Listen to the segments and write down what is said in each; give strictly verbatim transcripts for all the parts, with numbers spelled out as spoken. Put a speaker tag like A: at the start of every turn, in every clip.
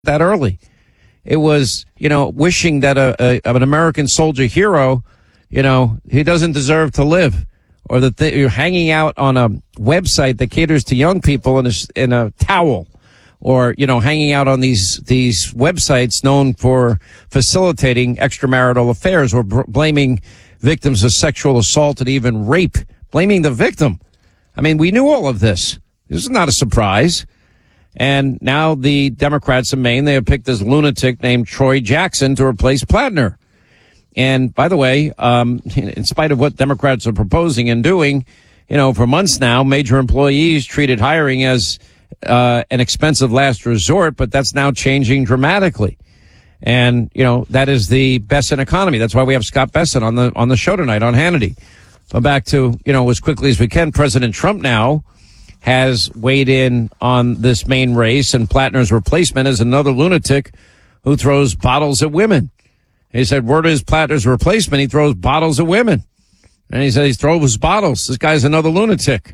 A: that early. It was, you know, wishing that a, a an American soldier hero, you know, he doesn't deserve to live, or that th- you're hanging out on a website that caters to young people in a, in a towel, or, you know, hanging out on these these websites known for facilitating extramarital affairs, or br- blaming victims of sexual assault and even rape, blaming the victim. I mean, we knew all of this. This is not a surprise. And now the Democrats in Maine, they have picked this lunatic named Troy Jackson to replace Plattner. And by the way, um, in spite of what Democrats are proposing and doing, you know, for months now, major employees treated hiring as uh, an expensive last resort, but that's now changing dramatically. And, you know, that is the Besson economy. That's why we have Scott Besson on the on the show tonight on Hannity. But back to, you know, as quickly as we can, President Trump now has weighed in on this main race, and Plattner's replacement is another lunatic who throws bottles at women. He said, word is Plattner's replacement, he throws bottles at women. And he said he throws bottles. This guy's another lunatic.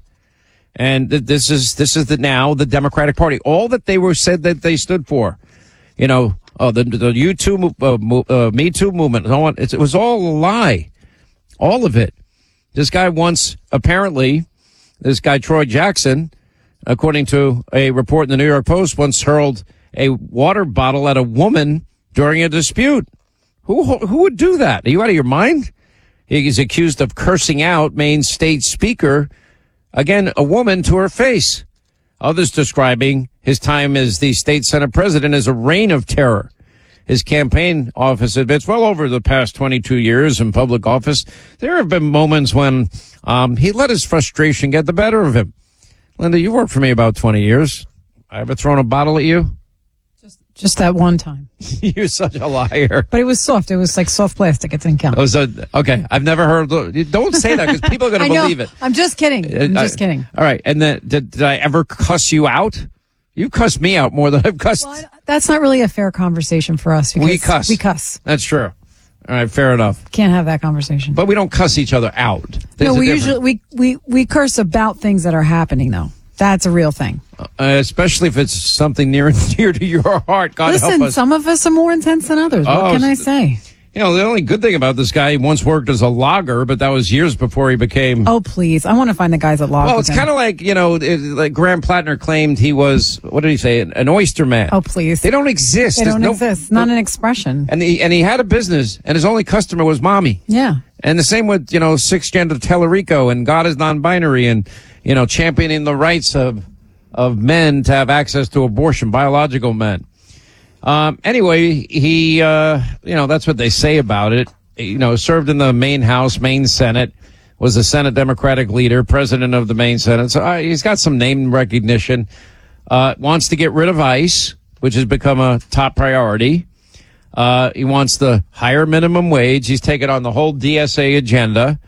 A: And th- this is this is the now the Democratic Party. All that they were said that they stood for, you know, oh, the the You Too, uh, uh, Me Too movement. It was all a lie, all of it. This guy once apparently. This guy, Troy Jackson, according to a report in the New York Post, once hurled a water bottle at a woman during a dispute. Who who would do that? Are you out of your mind? He's accused of cursing out Maine state speaker, again, a woman, to her face. Others describing his time as the state senate president as a reign of terror. His campaign office admits, well, over the past twenty-two years in public office, there have been moments when um, he let his frustration get the better of him. Linda, you worked for me about twenty years. I ever thrown a bottle at you?
B: Just just that one time.
A: You're such a liar.
B: But it was soft. It was like soft plastic. It didn't count.
A: Oh, so, okay. I've never heard. Don't say that because people are going to believe it.
B: I'm just kidding. I'm
A: uh,
B: just kidding.
A: All right. And then, did, did I ever cuss you out? You cussed me out more than I've cussed.
B: Well, that's not really a fair conversation for us.
A: We cuss.
B: We cuss.
A: That's true. All right, fair enough.
B: Can't have that conversation.
A: But we don't cuss each other out. There's
B: no, we
A: difference.
B: usually we, we we curse about things that are happening, though. That's a real thing.
A: Uh, especially if it's something near and dear to your heart. God
B: Listen,
A: help us.
B: some of us are more intense than others. What
A: Oh,
B: can I
A: s-
B: say?
A: You know, the only good thing about this guy, he once worked as a logger, but that was years before he became.
B: Oh, please. I want to find the guys that log.
A: Well, it's kind of like, you know, it, like Graham Plattner claimed he was, what did he say, an, an oyster man.
B: Oh, please.
A: They don't exist.
B: They
A: There's
B: don't
A: no-
B: exist. Not an expression.
A: And he, and he had a business, and his only customer was mommy.
B: Yeah.
A: And the same with, you know, six-gender Tellerico and God is non-binary and, you know, championing the rights of of men to have access to abortion, biological men. Um, anyway, he, uh, you know, that's what they say about it. You know, served in the Maine House, Maine Senate, was the Senate Democratic leader, president of the Maine Senate. So uh, he's got some name recognition. Uh, wants to get rid of ICE, which has become a top priority. Uh, he wants the higher minimum wage. He's taken on the whole D S A agenda.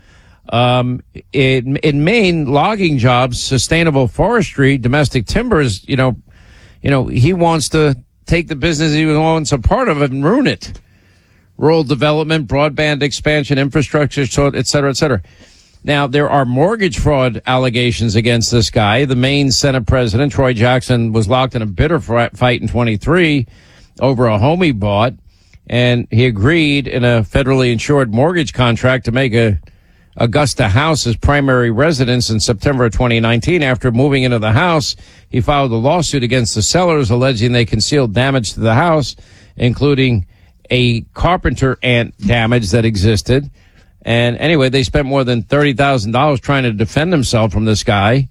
A: Um, in, in Maine, logging jobs, sustainable forestry, domestic timbers, you know, you know, he wants to take the business he wants a part of it and ruin it. Rural development, broadband expansion, infrastructure, et cetera, et cetera. Now, there are mortgage fraud allegations against this guy. The Maine Senate President, Troy Jackson, was locked in a bitter fight in twenty-three over a home he bought, and he agreed in a federally insured mortgage contract to make a Augusta house his primary residence in September of twenty nineteen. After moving into the house, he filed a lawsuit against the sellers alleging they concealed damage to the house, including a carpenter ant damage that existed. And anyway, they spent more than thirty thousand dollars trying to defend themselves from this guy.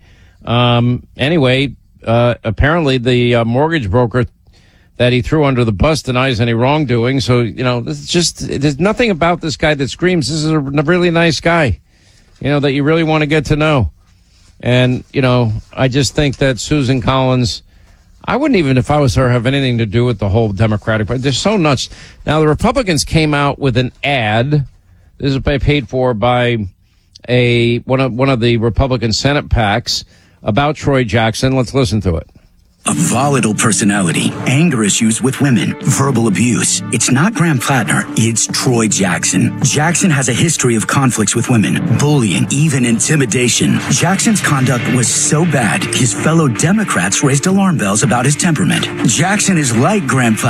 A: Um, anyway, uh, apparently the uh, mortgage broker that he threw under the bus denies any wrongdoing. So, you know, this is just, there's nothing about this guy that screams this is a really nice guy, you know, that you really want to get to know. And, you know, I just think that Susan Collins, I wouldn't even, if I was her, have anything to do with the whole Democratic Party. They're so nuts. Now, the Republicans came out with an ad. This is paid for by a one of one of the Republican Senate PACs about Troy Jackson. Let's listen to it.
C: A volatile personality, anger issues with women, verbal abuse. It's not Graham Plattner, it's Troy Jackson. Jackson has a history of conflicts with women, bullying, even intimidation. Jackson's conduct was so bad, his fellow Democrats raised alarm bells about his temperament. Jackson is like Graham Plattner.